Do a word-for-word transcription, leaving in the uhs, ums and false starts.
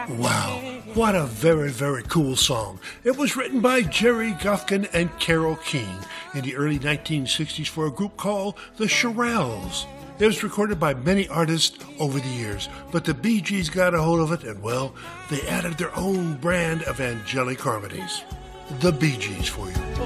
Wow, what a very, very cool song. It was written by Jerry Gufkin and Carole King in the early nineteen sixties for a group called the Shirelles. It was recorded by many artists over the years, but the Bee Gees got a hold of it and, well, they added their own brand of angelic harmonies. The Bee Gees for you.